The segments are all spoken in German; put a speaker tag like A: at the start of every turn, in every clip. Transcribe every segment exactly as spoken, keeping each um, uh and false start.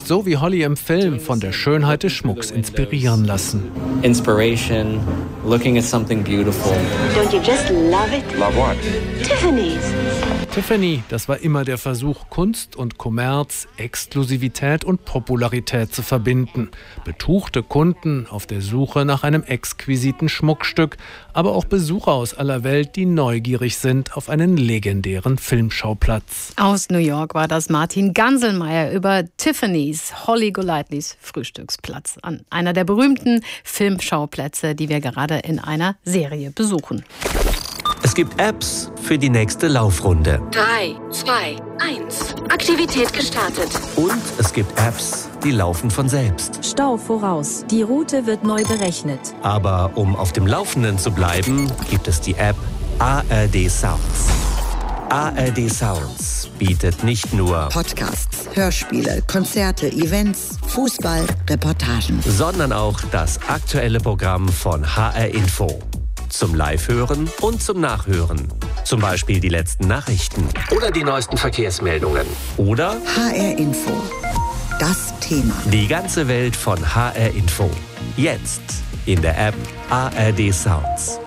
A: so wie Holly im Film, von der Schönheit des Schmucks inspirieren lassen.
B: Inspiration, looking at something beautiful.
C: Don't you just love it?
B: Love what?
C: Tiffany's.
A: Tiffany, das war immer der Versuch, Kunst und Kommerz, Exklusivität und Popularität zu verbinden. Betuchte Kunden auf der Suche nach einem exquisiten Schmuckstück, aber auch Besucher aus aller Welt, die neugierig sind auf einen legendären Filmschauplatz.
D: Aus New York war das Martin Ganselmeier über Tiffany's, Holly Golightly's Frühstücksplatz, an einer der berühmten Filmschauplätze, die wir gerade in einer Serie besuchen.
E: Es gibt Apps für die nächste Laufrunde.
C: Drei, zwei, eins. Aktivität gestartet.
E: Und es gibt Apps, die laufen von selbst.
F: Stau voraus. Die Route wird neu berechnet.
E: Aber um auf dem Laufenden zu bleiben, gibt es die App A R D Sounds. A R D Sounds bietet nicht nur
G: Podcasts, Hörspiele, Konzerte, Events, Fußball, Reportagen,
E: sondern auch das aktuelle Programm von H R Info. Zum Live-Hören und zum Nachhören. Zum Beispiel die letzten Nachrichten oder die neuesten Verkehrsmeldungen. Oder
G: H R Info. Das Thema.
E: Die ganze Welt von H R Info. Jetzt in der App A R D Sounds.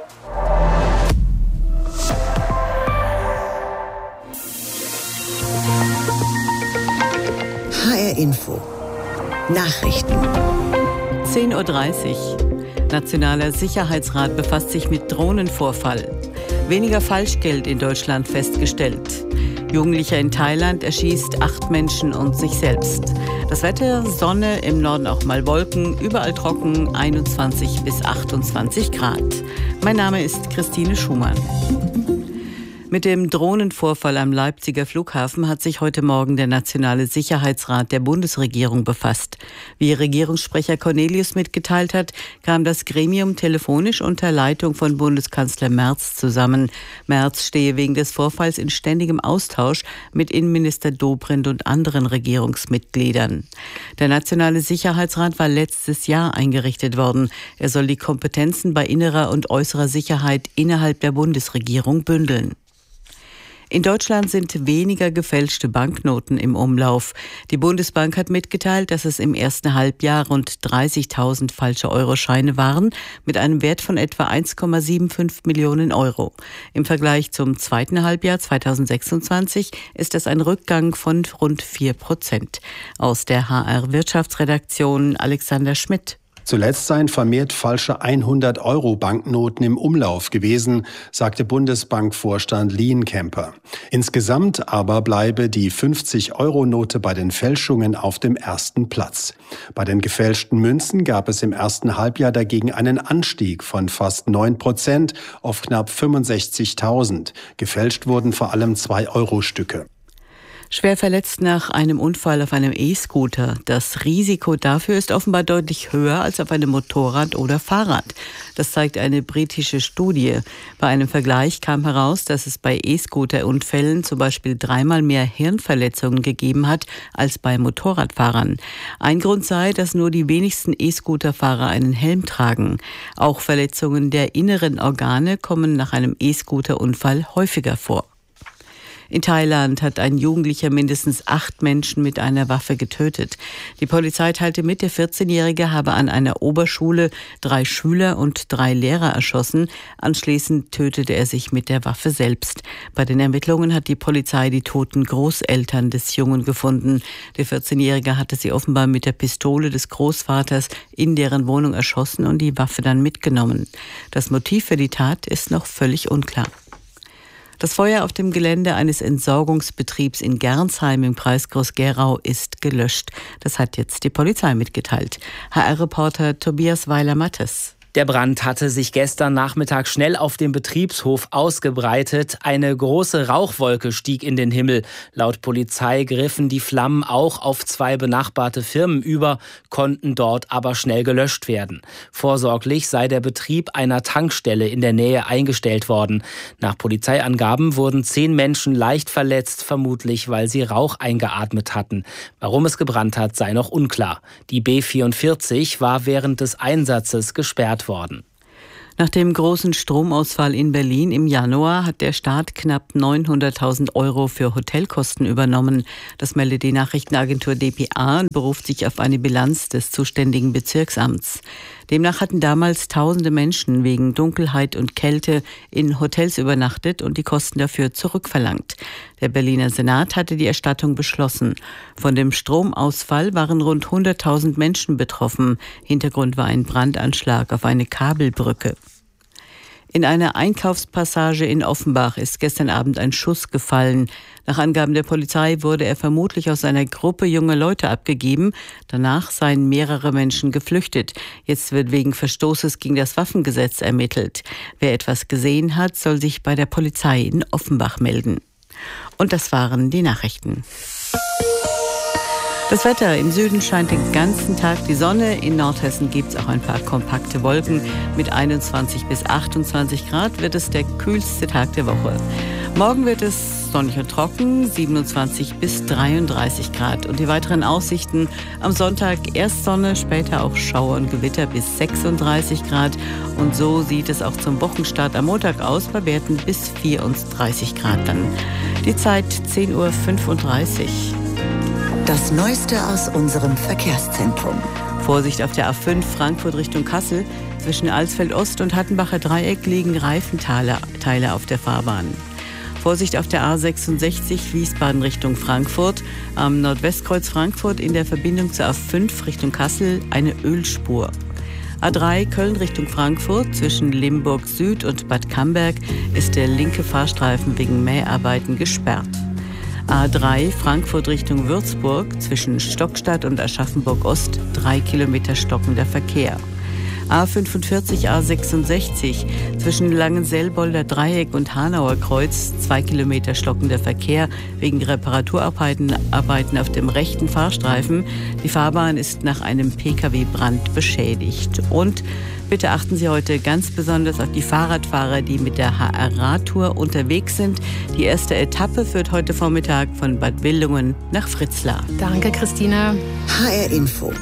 G: H R Info. Nachrichten.
H: zehn Uhr dreißig. Nationaler Sicherheitsrat befasst sich mit Drohnenvorfall. Weniger Falschgeld in Deutschland festgestellt. Jugendlicher in Thailand erschießt acht Menschen und sich selbst. Das Wetter, Sonne, im Norden auch mal Wolken, überall trocken, einundzwanzig bis achtundzwanzig Grad. Mein Name ist Christine Schumann. Mit dem Drohnenvorfall am Leipziger Flughafen hat sich heute Morgen der Nationale Sicherheitsrat der Bundesregierung befasst. Wie Regierungssprecher Cornelius mitgeteilt hat, kam das Gremium telefonisch unter Leitung von Bundeskanzler Merz zusammen. Merz stehe wegen des Vorfalls in ständigem Austausch mit Innenminister Dobrindt und anderen Regierungsmitgliedern. Der Nationale Sicherheitsrat war letztes Jahr eingerichtet worden. Er soll die Kompetenzen bei innerer und äußerer Sicherheit innerhalb der Bundesregierung bündeln. In Deutschland sind weniger gefälschte Banknoten im Umlauf. Die Bundesbank hat mitgeteilt, dass es im ersten Halbjahr rund dreißigtausend falsche Euroscheine waren, mit einem Wert von etwa eins Komma fünfundsiebzig Millionen Euro. Im Vergleich zum zweiten Halbjahr zweitausendsechsundzwanzig ist das ein Rückgang von rund vier Prozent. Aus der H R-Wirtschaftsredaktion Alexander Schmidt.
I: Zuletzt seien vermehrt falsche hundert-Euro-Banknoten im Umlauf gewesen, sagte Bundesbankvorstand Lienkemper. Insgesamt aber bleibe die fünfzig-Euro-Note bei den Fälschungen auf dem ersten Platz. Bei den gefälschten Münzen gab es im ersten Halbjahr dagegen einen Anstieg von fast neun Prozent auf knapp fünfundsechzigtausend. Gefälscht wurden vor allem zwei-Euro-Stücke.
H: Schwer verletzt nach einem Unfall auf einem E-Scooter. Das Risiko dafür ist offenbar deutlich höher als auf einem Motorrad oder Fahrrad. Das zeigt eine britische Studie. Bei einem Vergleich kam heraus, dass es bei E-Scooter-Unfällen zum Beispiel dreimal mehr Hirnverletzungen gegeben hat als bei Motorradfahrern. Ein Grund sei, dass nur die wenigsten E-Scooter-Fahrer einen Helm tragen. Auch Verletzungen der inneren Organe kommen nach einem E-Scooter-Unfall häufiger vor. In Thailand hat ein Jugendlicher mindestens acht Menschen mit einer Waffe getötet. Die Polizei teilte mit, der vierzehnjährige habe an einer Oberschule drei Schüler und drei Lehrer erschossen. Anschließend tötete er sich mit der Waffe selbst. Bei den Ermittlungen hat die Polizei die toten Großeltern des Jungen gefunden. Der vierzehnjährige hatte sie offenbar mit der Pistole des Großvaters in deren Wohnung erschossen und die Waffe dann mitgenommen. Das Motiv für die Tat ist noch völlig unklar. Das Feuer auf dem Gelände eines Entsorgungsbetriebs in Gernsheim im Kreis Groß-Gerau ist gelöscht. Das hat jetzt die Polizei mitgeteilt. H R-Reporter Tobias Weiler-Mattes.
J: Der Brand hatte sich gestern Nachmittag schnell auf dem Betriebshof ausgebreitet. Eine große Rauchwolke stieg in den Himmel. Laut Polizei griffen die Flammen auch auf zwei benachbarte Firmen über, konnten dort aber schnell gelöscht werden. Vorsorglich sei der Betrieb einer Tankstelle in der Nähe eingestellt worden. Nach Polizeiangaben wurden zehn Menschen leicht verletzt, vermutlich weil sie Rauch eingeatmet hatten. Warum es gebrannt hat, sei noch unklar. Die B vierundvierzig war während des Einsatzes gesperrt worden.
H: Nach dem großen Stromausfall in Berlin im Januar hat der Staat knapp neunhunderttausend Euro für Hotelkosten übernommen. Das meldet die Nachrichtenagentur D P A und beruft sich auf eine Bilanz des zuständigen Bezirksamts. Demnach hatten damals tausende Menschen wegen Dunkelheit und Kälte in Hotels übernachtet und die Kosten dafür zurückverlangt. Der Berliner Senat hatte die Erstattung beschlossen. Von dem Stromausfall waren rund hunderttausend Menschen betroffen. Hintergrund war ein Brandanschlag auf eine Kabelbrücke. In einer Einkaufspassage in Offenbach ist gestern Abend ein Schuss gefallen. Nach Angaben der Polizei wurde er vermutlich aus einer Gruppe junger Leute abgegeben. Danach seien mehrere Menschen geflüchtet. Jetzt wird wegen Verstoßes gegen das Waffengesetz ermittelt. Wer etwas gesehen hat, soll sich bei der Polizei in Offenbach melden. Und das waren die Nachrichten. Das Wetter: Im Süden scheint den ganzen Tag die Sonne. In Nordhessen gibt es auch ein paar kompakte Wolken. Mit einundzwanzig bis achtundzwanzig Grad wird es der kühlste Tag der Woche. Morgen wird es sonnig und trocken, siebenundzwanzig bis dreiunddreißig Grad. Und die weiteren Aussichten: am Sonntag erst Sonne, später auch Schauer und Gewitter bis sechsunddreißig Grad. Und so sieht es auch zum Wochenstart am Montag aus, bei Werten bis vierunddreißig Grad dann. Die Zeit zehn Uhr fünfunddreißig.
G: Das Neueste aus unserem Verkehrszentrum.
H: Vorsicht auf der A fünf Frankfurt Richtung Kassel. Zwischen Alsfeld Ost und Hattenbacher Dreieck liegen Reifenteile Teile auf der Fahrbahn. Vorsicht auf der A sechsundsechzig Wiesbaden Richtung Frankfurt. Am Nordwestkreuz Frankfurt in der Verbindung zur A fünf Richtung Kassel eine Ölspur. A drei Köln Richtung Frankfurt. Zwischen Limburg Süd und Bad Camberg ist der linke Fahrstreifen wegen Mäharbeiten gesperrt. A drei Frankfurt Richtung Würzburg, zwischen Stockstadt und Aschaffenburg Ost, drei Kilometer stockender Verkehr. A fünfundvierzig A sechsundsechzig, zwischen Langenselbolder Dreieck und Hanauer Kreuz, zwei Kilometer stockender Verkehr wegen Reparaturarbeiten Arbeiten auf dem rechten Fahrstreifen. Die Fahrbahn ist nach einem P K W-Brand beschädigt. Und bitte achten Sie heute ganz besonders auf die Fahrradfahrer, die mit der H R-Radtour unterwegs sind. Die erste Etappe führt heute Vormittag von Bad Wildungen nach Fritzlar.
D: Danke, Christine.
G: H R Info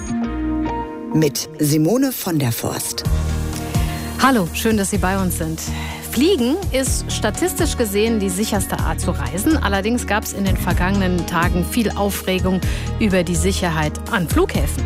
G: mit Simone von der Forst.
D: Hallo, schön, dass Sie bei uns sind. Fliegen ist statistisch gesehen die sicherste Art zu reisen. Allerdings gab es in den vergangenen Tagen viel Aufregung über die Sicherheit an Flughäfen.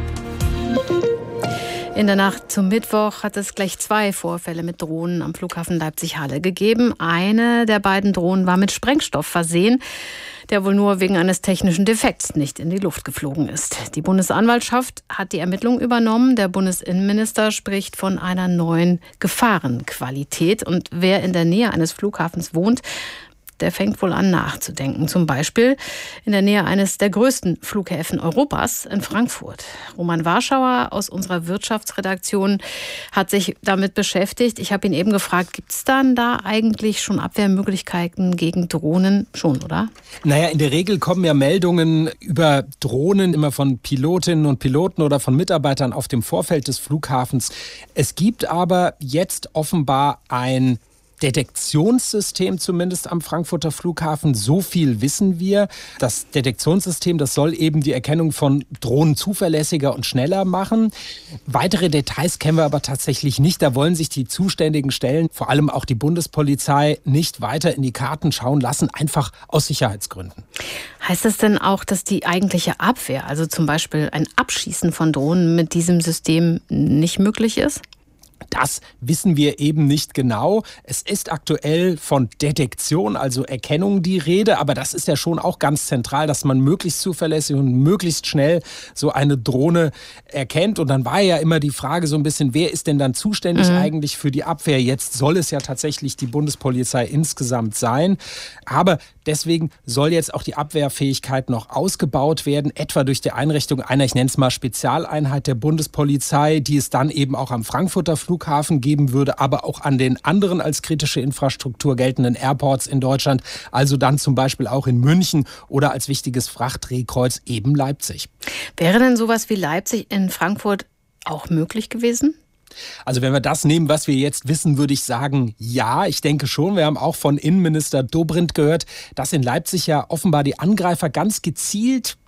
D: In der Nacht zum Mittwoch hat es gleich zwei Vorfälle mit Drohnen am Flughafen Leipzig-Halle gegeben. Eine der beiden Drohnen war mit Sprengstoff versehen, der wohl nur wegen eines technischen Defekts nicht in die Luft geflogen ist. Die Bundesanwaltschaft hat die Ermittlungen übernommen. Der Bundesinnenminister spricht von einer neuen Gefahrenqualität. Und wer in der Nähe eines Flughafens wohnt, der fängt wohl an nachzudenken. Zum Beispiel in der Nähe eines der größten Flughäfen Europas in Frankfurt. Roman Warschauer aus unserer Wirtschaftsredaktion hat sich damit beschäftigt. Ich habe ihn eben gefragt, gibt es dann da eigentlich schon Abwehrmöglichkeiten gegen Drohnen? Schon, oder?
K: Naja, in der Regel kommen ja Meldungen über Drohnen immer von Pilotinnen und Piloten oder von Mitarbeitern auf dem Vorfeld des Flughafens. Es gibt aber jetzt offenbar ein Detektionssystem zumindest am Frankfurter Flughafen. So viel wissen wir. Das Detektionssystem, das soll eben die Erkennung von Drohnen zuverlässiger und schneller machen. Weitere Details kennen wir aber tatsächlich nicht. Da wollen sich die zuständigen Stellen, vor allem auch die Bundespolizei, nicht weiter in die Karten schauen lassen, einfach aus Sicherheitsgründen.
D: Heißt das denn auch, dass die eigentliche Abwehr, also zum Beispiel ein Abschießen von Drohnen mit diesem System nicht möglich ist?
K: Das wissen wir eben nicht genau. Es ist aktuell von Detektion, also Erkennung, die Rede. Aber das ist ja schon auch ganz zentral, dass man möglichst zuverlässig und möglichst schnell so eine Drohne erkennt. Und dann war ja immer die Frage so ein bisschen, wer ist denn dann zuständig mhm. eigentlich für die Abwehr? Jetzt soll es ja tatsächlich die Bundespolizei insgesamt sein. Aber deswegen soll jetzt auch die Abwehrfähigkeit noch ausgebaut werden, etwa durch die Einrichtung einer, ich nenne es mal Spezialeinheit der Bundespolizei, die es dann eben auch am Frankfurter Flughafen geben würde, aber auch an den anderen als kritische Infrastruktur geltenden Airports in Deutschland, also dann zum Beispiel auch in München oder als wichtiges Frachtdrehkreuz eben Leipzig.
D: Wäre denn sowas wie Leipzig in Frankfurt auch möglich gewesen?
K: Also wenn wir das nehmen, was wir jetzt wissen, würde ich sagen, ja, ich denke schon. Wir haben auch von Innenminister Dobrindt gehört, dass in Leipzig ja offenbar die Angreifer ganz gezielt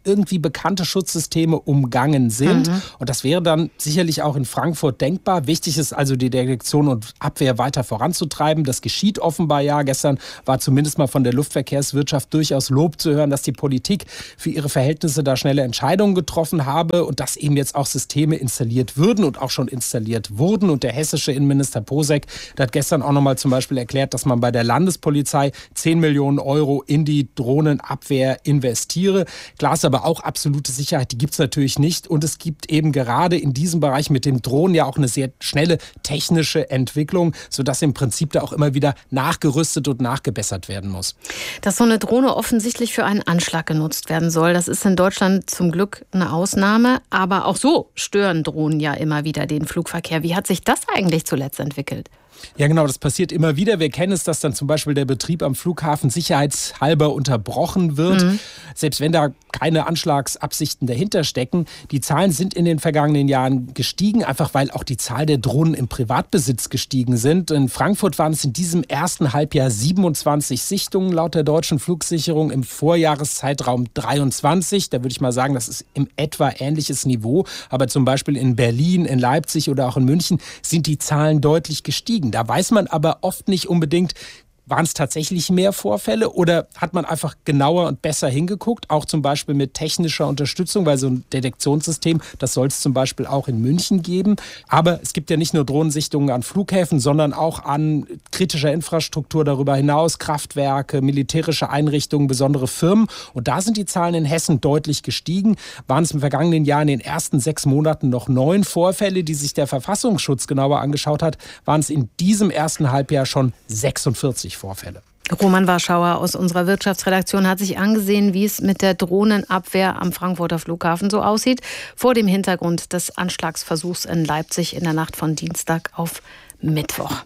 K: irgendwie bekannte Schutzsysteme umgangen sind. Mhm. Und das wäre dann sicherlich auch in Frankfurt denkbar. Wichtig ist also, die Detektion und Abwehr weiter voranzutreiben. Das geschieht offenbar ja. Gestern war zumindest mal von der Luftverkehrswirtschaft durchaus Lob zu hören, dass die Politik für ihre Verhältnisse da schnelle Entscheidungen getroffen habe und dass eben jetzt auch Systeme installiert würden und auch schon installiert wurden. Und der hessische Innenminister Posek, der hat gestern auch nochmal zum Beispiel erklärt, dass man bei der Landespolizei zehn Millionen Euro in die Drohnenabwehr investiere. Klar ist aber auch, absolute Sicherheit, die gibt es natürlich nicht. Und es gibt eben gerade in diesem Bereich mit dem Drohnen ja auch eine sehr schnelle technische Entwicklung, sodass im Prinzip da auch immer wieder nachgerüstet und nachgebessert werden muss.
D: Dass so eine Drohne offensichtlich für einen Anschlag genutzt werden soll, das ist in Deutschland zum Glück eine Ausnahme. Aber auch so stören Drohnen ja immer wieder den Flugverkehr. Wie hat sich das eigentlich zuletzt entwickelt?
K: Ja genau, das passiert immer wieder. Wir kennen es, dass dann zum Beispiel der Betrieb am Flughafen sicherheitshalber unterbrochen wird. Mhm. Selbst wenn da keine Anschlagsabsichten dahinter stecken. Die Zahlen sind in den vergangenen Jahren gestiegen, einfach weil auch die Zahl der Drohnen im Privatbesitz gestiegen sind. In Frankfurt waren es in diesem ersten Halbjahr siebenundzwanzig Sichtungen laut der Deutschen Flugsicherung, im Vorjahreszeitraum dreiundzwanzig. Da würde ich mal sagen, das ist im etwa ähnliches Niveau. Aber zum Beispiel in Berlin, in Leipzig oder auch in München sind die Zahlen deutlich gestiegen. Da weiß man aber oft nicht unbedingt, waren es tatsächlich mehr Vorfälle oder hat man einfach genauer und besser hingeguckt, auch zum Beispiel mit technischer Unterstützung, weil so ein Detektionssystem, das soll es zum Beispiel auch in München geben. Aber es gibt ja nicht nur Drohnensichtungen an Flughäfen, sondern auch an kritischer Infrastruktur darüber hinaus, Kraftwerke, militärische Einrichtungen, besondere Firmen. Und da sind die Zahlen in Hessen deutlich gestiegen. Waren es im vergangenen Jahr in den ersten sechs Monaten noch neun Vorfälle, die sich der Verfassungsschutz genauer angeschaut hat, waren es in diesem ersten Halbjahr schon sechsundvierzig Vorfälle.
D: Roman Warschauer aus unserer Wirtschaftsredaktion hat sich angesehen, wie es mit der Drohnenabwehr am Frankfurter Flughafen so aussieht, vor dem Hintergrund des Anschlagsversuchs in Leipzig in der Nacht von Dienstag auf Mittwoch.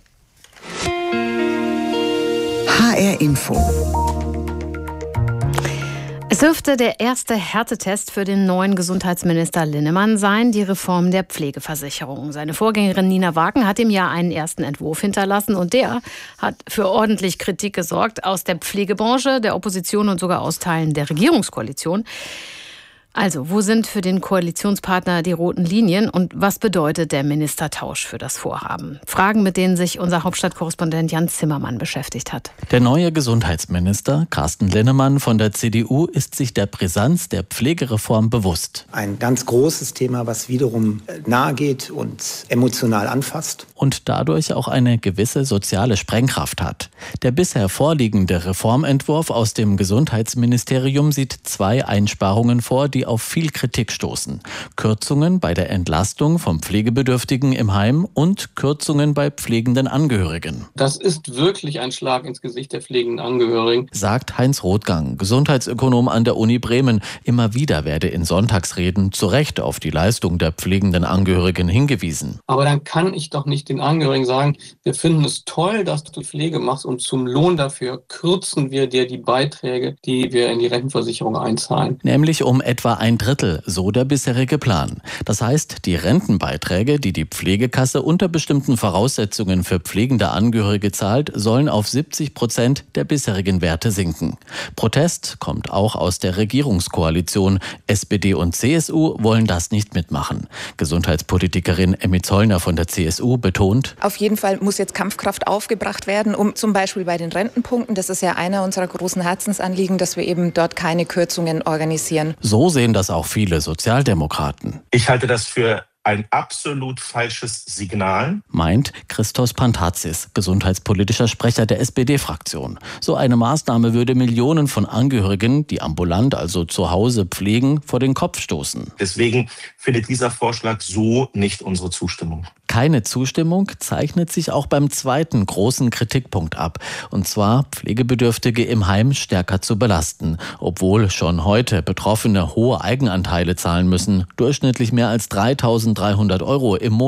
G: H R Info.
D: Es dürfte der erste Härtetest für den neuen Gesundheitsminister Linnemann sein, die Reform der Pflegeversicherung. Seine Vorgängerin Nina Wagen hat im Jahr einen ersten Entwurf hinterlassen und der hat für ordentlich Kritik gesorgt aus der Pflegebranche, der Opposition und sogar aus Teilen der Regierungskoalition. Also, wo sind für den Koalitionspartner die roten Linien und was bedeutet der Ministertausch für das Vorhaben? Fragen, mit denen sich unser Hauptstadtkorrespondent Jan Zimmermann beschäftigt hat.
L: Der neue Gesundheitsminister Carsten Linnemann von der C D U ist sich der Brisanz der Pflegereform bewusst.
M: Ein ganz großes Thema, was wiederum nahe geht und emotional anfasst.
L: Und dadurch auch eine gewisse soziale Sprengkraft hat. Der bisher vorliegende Reformentwurf aus dem Gesundheitsministerium sieht zwei Einsparungen vor, die auf viel Kritik stoßen. Kürzungen bei der Entlastung von Pflegebedürftigen im Heim und Kürzungen bei pflegenden Angehörigen.
N: Das ist wirklich ein Schlag ins Gesicht der pflegenden Angehörigen,
L: sagt Heinz Rothgang, Gesundheitsökonom an der Uni Bremen. Immer wieder werde in Sonntagsreden zu Recht auf die Leistung der pflegenden Angehörigen hingewiesen.
N: Aber dann kann ich doch nicht den Angehörigen sagen, wir finden es toll, dass du Pflege machst und zum Lohn dafür kürzen wir dir die Beiträge, die wir in die Rentenversicherung einzahlen.
L: Nämlich um etwa ein Drittel, so der bisherige Plan. Das heißt, die Rentenbeiträge, die die Pflegekasse unter bestimmten Voraussetzungen für pflegende Angehörige zahlt, sollen auf siebzig Prozent der bisherigen Werte sinken. Protest kommt auch aus der Regierungskoalition. S P D und C S U wollen das nicht mitmachen. Gesundheitspolitikerin Emmy Zollner von der C S U betont:
O: Auf jeden Fall muss jetzt Kampfkraft aufgebracht werden, um zum Beispiel bei den Rentenpunkten, das ist ja einer unserer großen Herzensanliegen, dass wir eben dort keine Kürzungen organisieren.
L: So sehen das auch viele Sozialdemokraten.
P: Ich halte das für ein absolut falsches Signal,
L: meint Christos Pantazis, gesundheitspolitischer Sprecher der S P D-Fraktion. So eine Maßnahme würde Millionen von Angehörigen, die ambulant, also zu Hause pflegen, vor den Kopf stoßen.
P: Deswegen findet dieser Vorschlag so nicht unsere Zustimmung.
L: Keine Zustimmung zeichnet sich auch beim zweiten großen Kritikpunkt ab, und zwar Pflegebedürftige im Heim stärker zu belasten, obwohl schon heute Betroffene hohe Eigenanteile zahlen müssen, durchschnittlich mehr als dreitausenddreihundert Euro im Monat.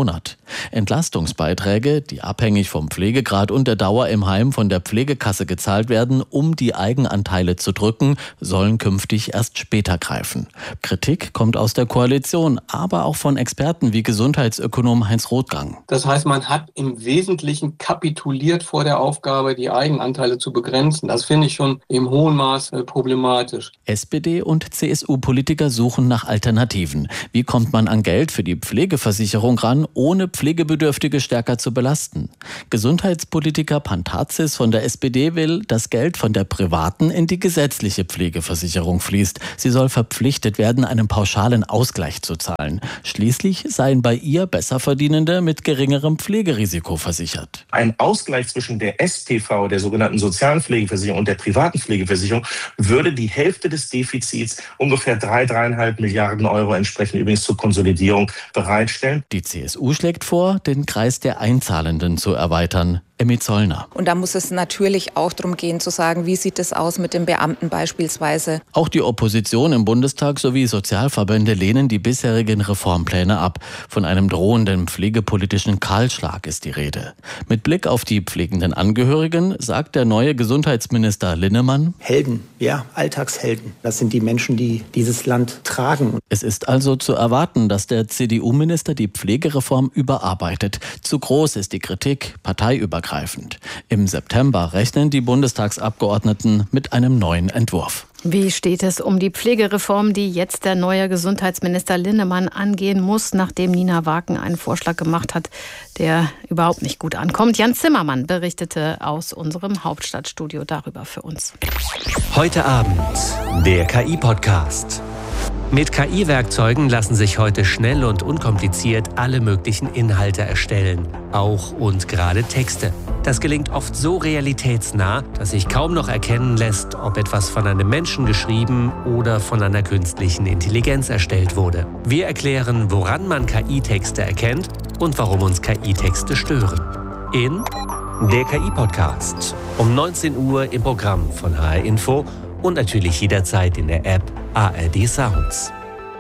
L: Entlastungsbeiträge, die abhängig vom Pflegegrad und der Dauer im Heim von der Pflegekasse gezahlt werden, um die Eigenanteile zu drücken, sollen künftig erst später greifen. Kritik kommt aus der Koalition, aber auch von Experten wie Gesundheitsökonom Heinz Rothgang.
N: Das heißt, man hat im Wesentlichen kapituliert vor der Aufgabe, die Eigenanteile zu begrenzen. Das finde ich schon im hohen Maß äh, problematisch.
L: S P D und C S U-Politiker suchen nach Alternativen. Wie kommt man an Geld für die Pflegeversicherung ran, ohne Pflegebedürftige stärker zu belasten? Gesundheitspolitiker Pantazis von der S P D will, dass Geld von der privaten in die gesetzliche Pflegeversicherung fließt. Sie soll verpflichtet werden, einen pauschalen Ausgleich zu zahlen. Schließlich seien bei ihr Besserverdienende mit geringerem Pflegerisiko versichert.
P: Ein Ausgleich zwischen der S P V, der sogenannten sozialen Pflegeversicherung, und der privaten Pflegeversicherung würde die Hälfte des Defizits, ungefähr drei, dreieinhalb Milliarden Euro, entsprechend übrigens zur Konsolidierung bereitstellen.
L: Die C S U schlägt vor, den Kreis der Einzahlenden zu erweitern. Emmy Zollner.
O: Und da muss es natürlich auch darum gehen zu sagen, wie sieht es aus mit den Beamten beispielsweise.
L: Auch die Opposition im Bundestag sowie Sozialverbände lehnen die bisherigen Reformpläne ab. Von einem drohenden pflegepolitischen Kahlschlag ist die Rede. Mit Blick auf die pflegenden Angehörigen sagt der neue Gesundheitsminister Linnemann:
M: Helden, ja, Alltagshelden. Das sind die Menschen, die dieses Land tragen.
L: Es ist also zu erwarten, dass der C D U-Minister die Pflegereform überarbeitet. Zu groß ist die Kritik, parteiübergreifend. Im September rechnen die Bundestagsabgeordneten mit einem neuen Entwurf.
D: Wie steht es um die Pflegereform, die jetzt der neue Gesundheitsminister Linnemann angehen muss, nachdem Nina Waken einen Vorschlag gemacht hat, der überhaupt nicht gut ankommt? Jan Zimmermann berichtete aus unserem Hauptstadtstudio darüber für uns.
E: Heute Abend der K I-Podcast. Mit K I-Werkzeugen lassen sich heute schnell und unkompliziert alle möglichen Inhalte erstellen, auch und gerade Texte. Das gelingt oft so realitätsnah, dass sich kaum noch erkennen lässt, ob etwas von einem Menschen geschrieben oder von einer künstlichen Intelligenz erstellt wurde. Wir erklären, woran man K I-Texte erkennt und warum uns K I-Texte stören. In der K I-Podcast um neunzehn Uhr im Programm von H R Info und natürlich jederzeit in der App A R D Sounds.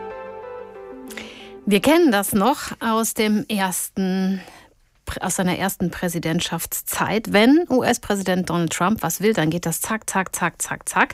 D: Wir kennen das noch aus dem ersten, aus seiner ersten Präsidentschaftszeit. Wenn U S-Präsident Donald Trump was will, dann geht das zack, zack, zack, zack, zack.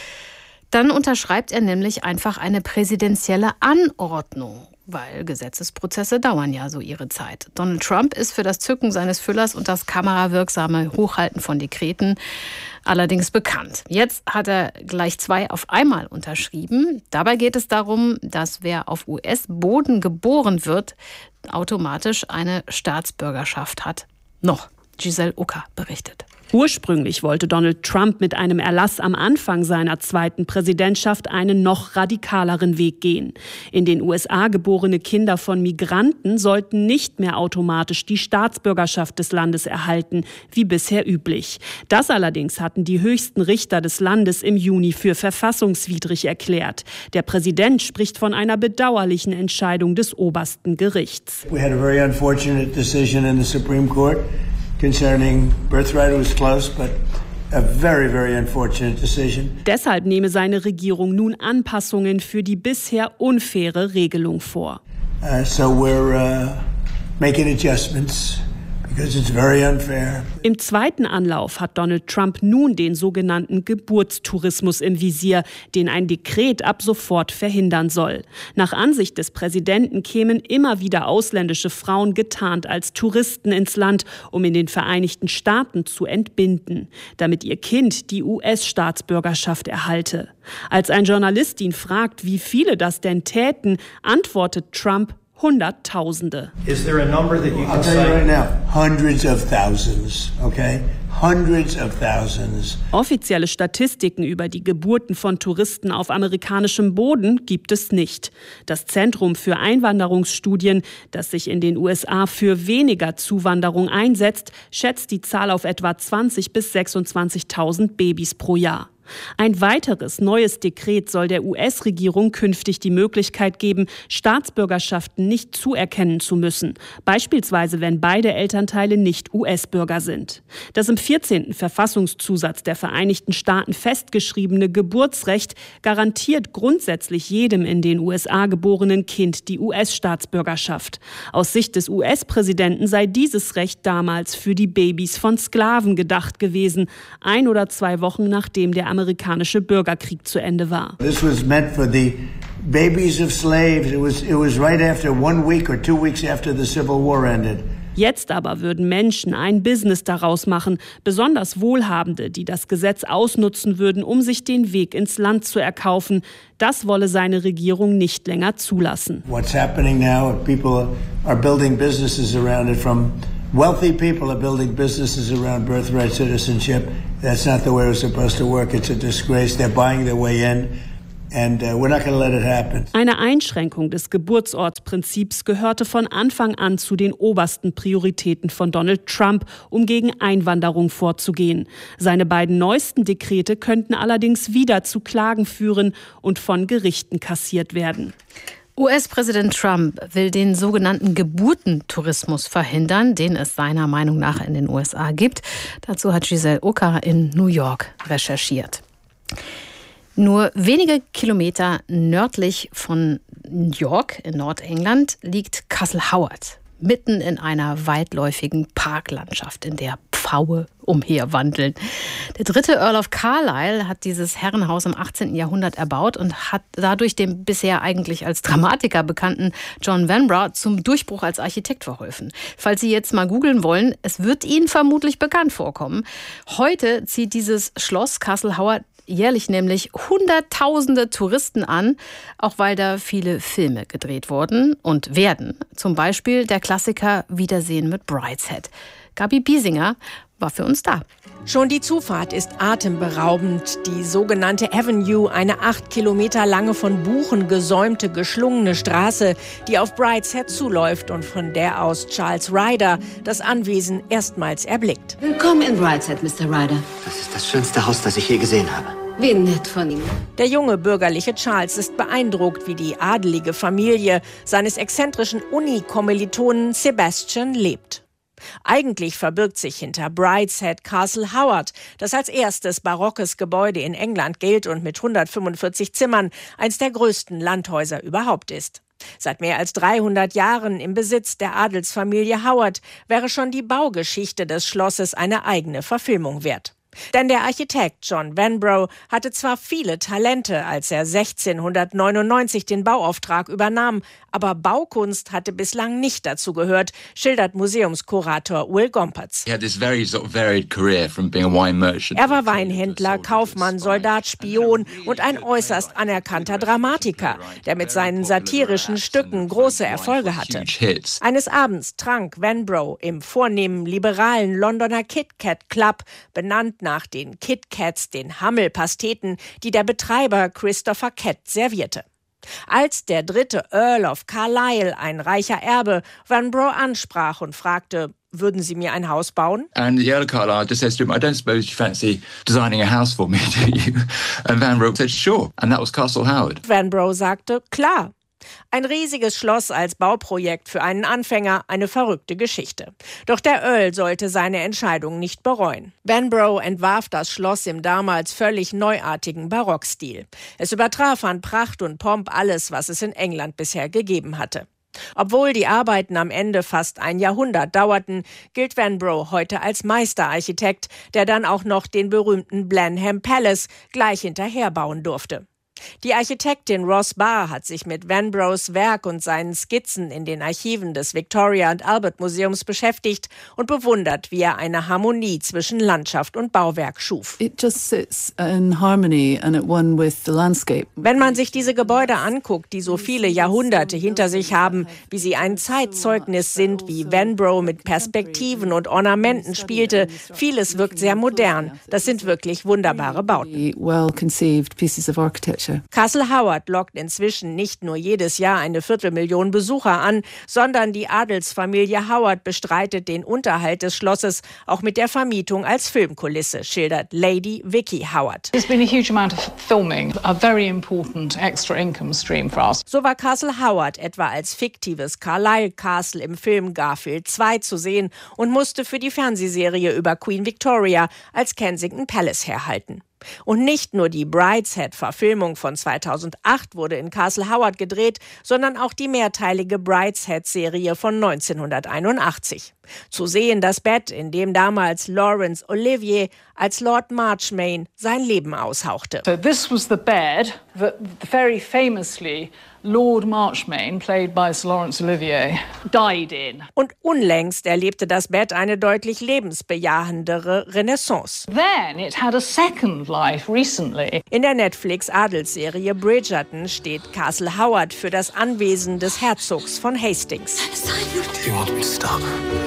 D: Dann unterschreibt er nämlich einfach eine präsidentielle Anordnung, weil Gesetzesprozesse dauern ja so ihre Zeit. Donald Trump ist für das Zücken seines Füllers und das kamerawirksame Hochhalten von Dekreten allerdings bekannt. Jetzt hat er gleich zwei auf einmal unterschrieben. Dabei geht es darum, dass wer auf U S-Boden geboren wird, automatisch eine Staatsbürgerschaft hat. Noch. Giselle Ucker berichtet.
Q: Ursprünglich wollte Donald Trump mit einem Erlass am Anfang seiner zweiten Präsidentschaft einen noch radikaleren Weg gehen. In den U S A geborene Kinder von Migranten sollten nicht mehr automatisch die Staatsbürgerschaft des Landes erhalten, wie bisher üblich. Das allerdings hatten die höchsten Richter des Landes im Juni für verfassungswidrig erklärt. Der Präsident spricht von einer bedauerlichen Entscheidung des obersten Gerichts.
R: We had a very unfortunate decision in the Supreme Court concerning birthright. It was close, but a very, very unfortunate decision.
Q: Deshalb nehme seine Regierung nun Anpassungen für die bisher unfaire Regelung vor.
R: Uh, so we're uh, making adjustments. Because it's very unfair.
Q: Im zweiten Anlauf hat Donald Trump nun den sogenannten Geburtstourismus im Visier, den ein Dekret ab sofort verhindern soll. Nach Ansicht des Präsidenten kämen immer wieder ausländische Frauen getarnt als Touristen ins Land, um in den Vereinigten Staaten zu entbinden, damit ihr Kind die U S-Staatsbürgerschaft erhalte. Als ein Journalist ihn fragt, wie viele das denn täten, antwortet Trump: Hunderttausende.
R: Is there a number that you can say? I'll tell you right now, hundreds of thousands, okay? Hundreds of thousands.
Q: Offizielle Statistiken über die Geburten von Touristen auf amerikanischem Boden gibt es nicht. Das Zentrum für Einwanderungsstudien, das sich in den U S A für weniger Zuwanderung einsetzt, schätzt die Zahl auf etwa zwanzigtausend bis sechsundzwanzigtausend Babys pro Jahr. Ein weiteres neues Dekret soll der U S-Regierung künftig die Möglichkeit geben, Staatsbürgerschaften nicht zuerkennen zu müssen. Beispielsweise, wenn beide Elternteile nicht U S-Bürger sind. Das im vierzehnten Verfassungszusatz der Vereinigten Staaten festgeschriebene Geburtsrecht garantiert grundsätzlich jedem in den U S A geborenen Kind die U S-Staatsbürgerschaft. Aus Sicht des U S-Präsidenten sei dieses Recht damals für die Babys von Sklaven gedacht gewesen, ein oder zwei Wochen nachdem der amerikanische Bürgerkrieg zu Ende war.
R: This was meant for the babies of slaves. It was, it was right after one week or two weeks after the Civil War ended.
Q: Jetzt aber würden Menschen ein Business daraus machen, besonders Wohlhabende, die das Gesetz ausnutzen würden, um sich den Weg ins Land zu erkaufen. Das wolle seine Regierung nicht länger zulassen.
R: What's happening now, people are building businesses around it. From wealthy people are building businesses around birthright citizenship. That's not the way it was supposed to work. It's a disgrace. They're buying their way in. And uh, we're not going to let it happen.
Q: Eine Einschränkung des Geburtsortsprinzips gehörte von Anfang an zu den obersten Prioritäten von Donald Trump, um gegen Einwanderung vorzugehen. Seine beiden neuesten Dekrete könnten allerdings wieder zu Klagen führen und von Gerichten kassiert werden.
D: U S-Präsident Trump will den sogenannten Geburtentourismus verhindern, den es seiner Meinung nach in den U S A gibt. Dazu hat Giselle Ocker in New York recherchiert. Nur wenige Kilometer nördlich von New York in Nordengland liegt Castle Howard, mitten in einer weitläufigen Parklandschaft, in der Pfaue umherwandeln. Der dritte Earl of Carlisle hat dieses Herrenhaus im achtzehnten Jahrhundert erbaut und hat dadurch dem bisher eigentlich als Dramatiker bekannten John Vanbrugh zum Durchbruch als Architekt verholfen. Falls Sie jetzt mal googeln wollen, es wird Ihnen vermutlich bekannt vorkommen. Heute zieht dieses Schloss Castle Howard jährlich nämlich Hunderttausende Touristen an, auch weil da viele Filme gedreht wurden und werden. Zum Beispiel der Klassiker Wiedersehen mit Brideshead. Gabi Biesinger war für uns da.
S: Schon die Zufahrt ist atemberaubend. Die sogenannte Avenue, eine acht Kilometer lange von Buchen gesäumte, geschlungene Straße, die auf Brideshead zuläuft und von der aus Charles Ryder das Anwesen erstmals erblickt.
C: Willkommen in Brideshead, Mister Ryder.
T: Das ist das schönste Haus, das ich je gesehen habe.
C: Wie nett von Ihnen.
S: Der junge bürgerliche Charles ist beeindruckt, wie die adelige Familie seines exzentrischen Uni-Kommilitonen Sebastian lebt. Eigentlich verbirgt sich hinter Brideshead Castle Howard, das als erstes barockes Gebäude in England gilt und mit hundertfünfundvierzig Zimmern eines der größten Landhäuser überhaupt ist. Seit mehr als dreihundert Jahren im Besitz der Adelsfamilie Howard wäre schon die Baugeschichte des Schlosses eine eigene Verfilmung wert. Denn der Architekt John Vanbrugh hatte zwar viele Talente, als er sechzehnhundertneunundneunzig den Bauauftrag übernahm, aber Baukunst hatte bislang nicht dazu gehört, schildert Museumskurator Will Gompertz. Er war Weinhändler, Kaufmann, Soldat, Spion und ein äußerst anerkannter Dramatiker, der mit seinen satirischen Stücken große Erfolge hatte. Eines Abends trank Vanbrugh im vornehmen liberalen Londoner Kit Kat Club, benannt nach den Kit Kats, den Hammelpasteten, die der Betreiber Christopher Kett servierte. Als der dritte Earl of Carlisle, ein reicher Erbe, Vanbrugh ansprach und fragte, würden Sie mir ein Haus bauen?
U: And the Earl of Carlisle just says to him, I don't suppose you fancy designing a house for me, do you? And Vanbrugh said, sure. And that was Castle Howard.
S: Vanbrugh sagte, klar. Ein riesiges Schloss als Bauprojekt für einen Anfänger, eine verrückte Geschichte. Doch der Earl sollte seine Entscheidung nicht bereuen. Vanbrugh entwarf das Schloss im damals völlig neuartigen Barockstil. Es übertraf an Pracht und Pomp alles, was es in England bisher gegeben hatte. Obwohl die Arbeiten am Ende fast ein Jahrhundert dauerten, gilt Vanbrugh heute als Meisterarchitekt, der dann auch noch den berühmten Blenheim Palace gleich hinterher bauen durfte. Die Architektin Ross Barr hat sich mit Vanbrughs Werk und seinen Skizzen in den Archiven des Victoria and Albert Museums beschäftigt und bewundert, wie er eine Harmonie zwischen Landschaft und Bauwerk schuf.
V: It just sits in harmony and at one with the landscape.
S: Wenn man sich diese Gebäude anguckt, die so viele Jahrhunderte hinter sich haben, wie sie ein Zeitzeugnis sind, wie Vanbrugh mit Perspektiven und Ornamenten spielte, vieles wirkt sehr modern. Das sind wirklich wunderbare Bauten.
V: Well conceived pieces of architecture. later.
S: Castle Howard lockt inzwischen nicht nur jedes Jahr eine Viertelmillion Besucher an, sondern die Adelsfamilie Howard bestreitet den Unterhalt des Schlosses auch mit der Vermietung als Filmkulisse, schildert Lady Vicky Howard.
A: There's been a huge amount of filming, a very important extra income stream for us.
S: So war Castle Howard etwa als fiktives Carlisle Castle im Film Garfield zwei zu sehen und musste für die Fernsehserie über Queen Victoria als Kensington Palace herhalten. Und nicht nur die Brideshead-Verfilmung von zweitausendacht wurde in Castle Howard gedreht, sondern auch die mehrteilige Brideshead-Serie von neunzehnhunderteinundachtzig. Zu sehen das Bett, in dem damals Laurence Olivier als Lord Marchmain sein Leben aushauchte.
A: So this was the bed that very famously Lord Marchmain, played by Sir Laurence Olivier, died in.
S: Und unlängst erlebte das Bett eine deutlich lebensbejahendere Renaissance.
A: Then it had a second life recently.
S: In der Netflix-Adelsserie Bridgerton steht Castle Howard für das Anwesen des Herzogs von Hastings.
T: Do you want me to stop?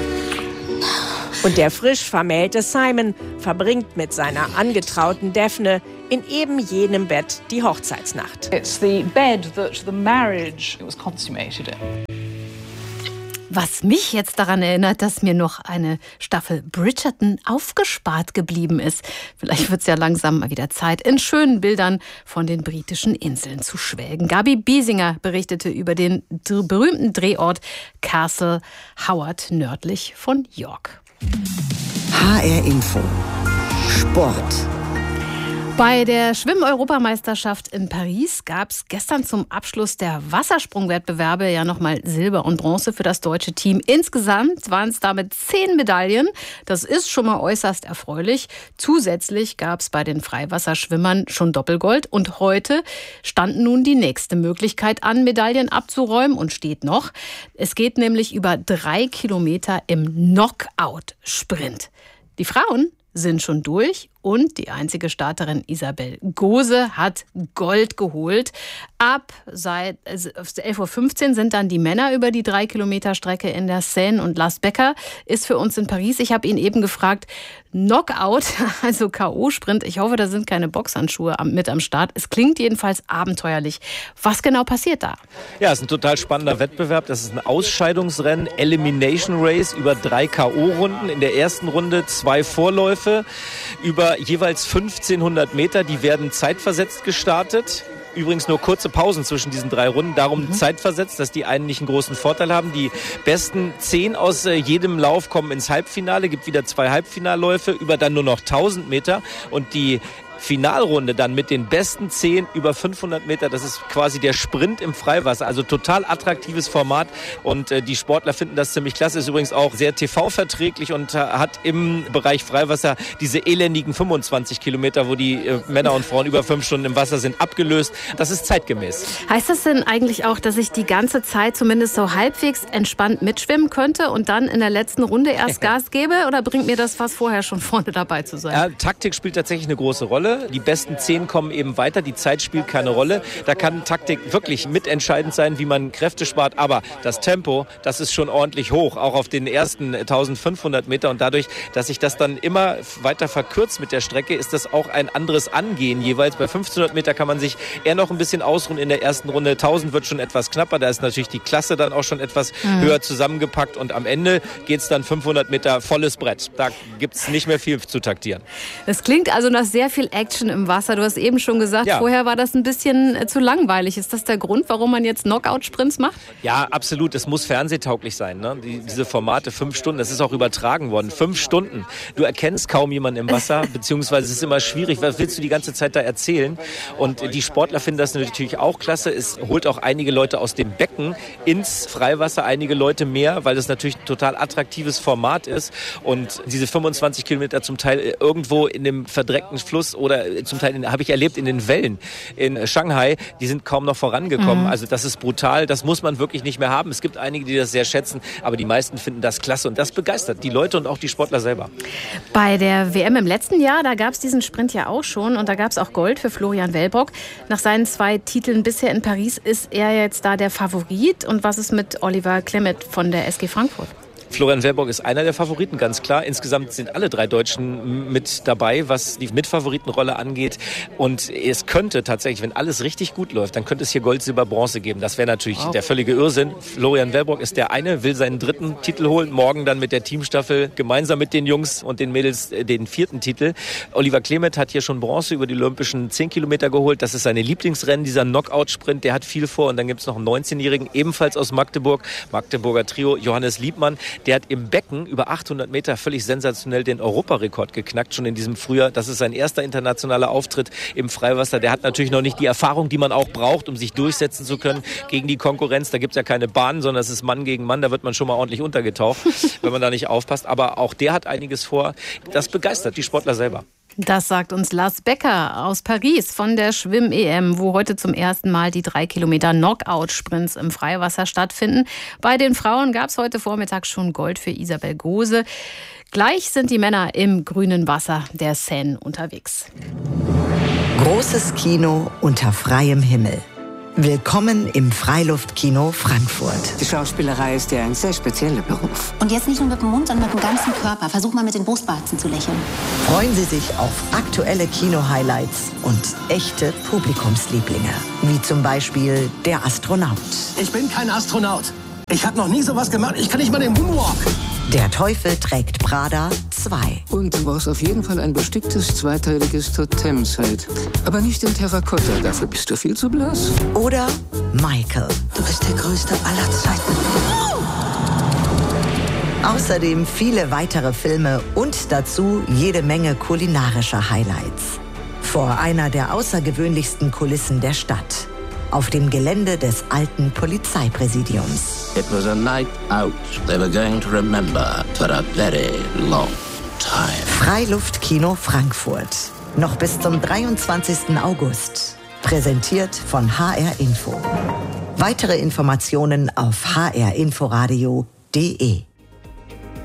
S: Und der frisch vermählte Simon verbringt mit seiner angetrauten Daphne in eben jenem Bett die Hochzeitsnacht.
A: It's the bed that the marriage was consummated in.
D: Was mich jetzt daran erinnert, dass mir noch eine Staffel Bridgerton aufgespart geblieben ist. Vielleicht wird es ja langsam mal wieder Zeit, in schönen Bildern von den britischen Inseln zu schwelgen. Gabi Biesinger berichtete über den berühmten Drehort Castle Howard nördlich von York.
G: H R Info. Sport.
D: Bei der Schwimm-Europameisterschaft in Paris gab es gestern zum Abschluss der Wassersprungwettbewerbe ja nochmal Silber und Bronze für das deutsche Team. Insgesamt waren es damit zehn Medaillen. Das ist schon mal äußerst erfreulich. Zusätzlich gab es bei den Freiwasserschwimmern schon Doppelgold. Und heute stand nun die nächste Möglichkeit an, Medaillen abzuräumen und steht noch. Es geht nämlich über drei Kilometer im Knockout-Sprint. Die Frauen sind schon durch. Und die einzige Starterin Isabel Gose hat Gold geholt. Ab seit elf Uhr fünfzehn sind dann die Männer über die drei Kilometer Strecke in der Seine. Und Lars Becker ist für uns in Paris. Ich habe ihn eben gefragt, Knockout, also K O-Sprint. Ich hoffe, da sind keine Boxhandschuhe mit am Start. Es klingt jedenfalls abenteuerlich. Was genau passiert da?
B: Ja, es ist ein total spannender Wettbewerb. Das ist ein Ausscheidungsrennen, Elimination Race über drei K O-Runden. In der ersten Runde zwei Vorläufe über jeweils fünfzehnhundert Meter, die werden zeitversetzt gestartet. Übrigens nur kurze Pausen zwischen diesen drei Runden, darum mhm. zeitversetzt, dass die einen nicht einen großen Vorteil haben. Die besten zehn aus äh, jedem Lauf kommen ins Halbfinale, gibt wieder zwei Halbfinalläufe, über dann nur noch tausend Meter und die Finalrunde dann mit den besten zehn über fünfhundert Meter. Das ist quasi der Sprint im Freiwasser. Also total attraktives Format und äh, die Sportler finden das ziemlich klasse. Ist übrigens auch sehr T V-verträglich und äh, hat im Bereich Freiwasser diese elendigen fünfundzwanzig Kilometer, wo die äh, Männer und Frauen über fünf Stunden im Wasser sind, abgelöst. Das ist zeitgemäß.
D: Heißt das denn eigentlich auch, dass ich die ganze Zeit zumindest so halbwegs entspannt mitschwimmen könnte und dann in der letzten Runde erst Gas gebe? Oder bringt mir das was vorher schon vorne dabei zu sein?
B: Ja, Taktik spielt tatsächlich eine große Rolle. Die besten zehn kommen eben weiter, die Zeit spielt keine Rolle. Da kann Taktik wirklich mitentscheidend sein, wie man Kräfte spart. Aber das Tempo, das ist schon ordentlich hoch, auch auf den ersten eintausendfünfhundert Meter. Und dadurch, dass sich das dann immer weiter verkürzt mit der Strecke, ist das auch ein anderes Angehen jeweils. Bei fünfzehnhundert Meter kann man sich eher noch ein bisschen ausruhen in der ersten Runde. tausend wird schon etwas knapper, da ist natürlich die Klasse dann auch schon etwas mhm. höher zusammengepackt. Und am Ende geht es dann fünfhundert Meter volles Brett. Da gibt es nicht mehr viel zu taktieren.
D: Das klingt also nach sehr viel Action im Wasser. Du hast eben schon gesagt, ja. vorher war das ein bisschen äh, zu langweilig. Ist das der Grund, warum man jetzt Knockout-Sprints macht?
B: Ja, absolut. Es muss fernsehtauglich sein. Ne? Die, diese Formate, fünf Stunden, das ist auch übertragen worden. Fünf Stunden. Du erkennst kaum jemanden im Wasser, beziehungsweise es ist immer schwierig. Was willst du die ganze Zeit da erzählen? Und die Sportler finden das natürlich auch klasse. Es holt auch einige Leute aus dem Becken ins Freiwasser, einige Leute mehr, weil das natürlich ein total attraktives Format ist. Und diese fünfundzwanzig Kilometer zum Teil irgendwo in dem verdreckten Fluss oder zum Teil habe ich erlebt in den Wellen in Shanghai, die sind kaum noch vorangekommen. Mhm. Also das ist brutal, das muss man wirklich nicht mehr haben. Es gibt einige, die das sehr schätzen, aber die meisten finden das klasse und das begeistert die Leute und auch die Sportler selber.
D: Bei der W M im letzten Jahr, da gab es diesen Sprint ja auch schon und da gab es auch Gold für Florian Wellbrock. Nach seinen zwei Titeln bisher in Paris ist er jetzt da der Favorit. Und was ist mit Oliver Clement von der S G Frankfurt?
B: Florian Welbock ist einer der Favoriten, ganz klar. Insgesamt sind alle drei Deutschen mit dabei, was die Mitfavoritenrolle angeht. Und es könnte tatsächlich, wenn alles richtig gut läuft, dann könnte es hier Gold, Silber, Bronze geben. Das wäre natürlich wow. der völlige Irrsinn. Florian Welbock ist der eine, will seinen dritten Titel holen. Morgen dann mit der Teamstaffel gemeinsam mit den Jungs und den Mädels den vierten Titel. Oliver Clement hat hier schon Bronze über die olympischen zehn Kilometer geholt. Das ist seine Lieblingsrennen, dieser Knockout-Sprint. Der hat viel vor. Und dann gibt es noch einen neunzehnjährigen, ebenfalls aus Magdeburg, Magdeburger Trio, Johannes Liebmann. Der hat im Becken über achthundert Meter völlig sensationell den Europarekord geknackt, schon in diesem Frühjahr. Das ist sein erster internationaler Auftritt im Freiwasser. Der hat natürlich noch nicht die Erfahrung, die man auch braucht, um sich durchsetzen zu können gegen die Konkurrenz. Da gibt es ja keine Bahn, sondern es ist Mann gegen Mann. Da wird man schon mal ordentlich untergetaucht, wenn man da nicht aufpasst. Aber auch der hat einiges vor. Das begeistert die Sportler selber.
D: Das sagt uns Lars Becker aus Paris von der Schwimm-E M, wo heute zum ersten Mal die drei Kilometer Knockout-Sprints im Freiwasser stattfinden. Bei den Frauen gab es heute Vormittag schon Gold für Isabel Gose. Gleich sind die Männer im grünen Wasser der Seine unterwegs.
G: Großes Kino unter freiem Himmel. Willkommen im Freiluftkino Frankfurt.
F: Die Schauspielerei ist ja ein sehr spezieller Beruf.
I: Und jetzt nicht nur mit dem Mund, sondern mit dem ganzen Körper. Versuch mal mit den Brustwarzen zu lächeln.
G: Freuen Sie sich auf aktuelle Kino-Highlights und echte Publikumslieblinge. Wie zum Beispiel der Astronaut.
F: Ich bin kein Astronaut. Ich habe noch nie sowas gemacht. Ich kann nicht mal den Moonwalk.
G: Der Teufel trägt Prada zwei.
F: Und du brauchst auf jeden Fall ein besticktes, zweiteiliges Totemset. Aber nicht in Terrakotta, dafür bist du viel zu blass.
G: Oder Michael.
F: Du bist der Größte aller Zeiten.
G: Außerdem viele weitere Filme und dazu jede Menge kulinarischer Highlights. Vor einer der außergewöhnlichsten Kulissen der Stadt. Auf dem Gelände des alten Polizeipräsidiums.
F: It was a night out they were going to remember for a very long time.
G: Freiluftkino Frankfurt. Noch bis zum dreiundzwanzigsten August. Präsentiert von H R Info. Weitere Informationen auf h r inforadio punkt d e.